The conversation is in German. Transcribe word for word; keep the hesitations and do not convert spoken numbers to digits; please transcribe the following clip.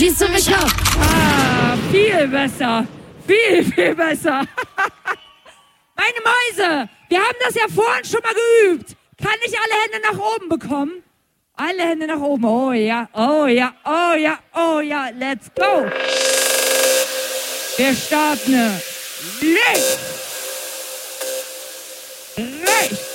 Siehst du mich auch? Ah, viel besser. Viel, viel besser. Meine Mäuse, wir haben das ja vorhin schon mal geübt. Kann ich alle Hände nach oben bekommen? Alle Hände nach oben. Oh ja, oh ja, oh ja, oh ja. Let's go. Wir starten links, rechts.